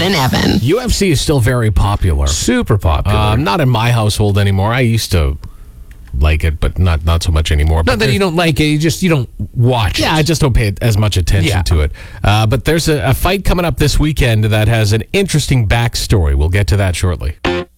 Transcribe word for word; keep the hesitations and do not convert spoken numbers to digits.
and Evan. U F C is still very popular. Super popular. Um, not in my household anymore. I used to like it, but not not so much anymore. Not But that you don't like it, you just you don't watch Yeah, it. I just don't pay as much attention Yeah. to it. Uh, but there's a, a fight coming up this weekend that has an interesting backstory. We'll get to that shortly.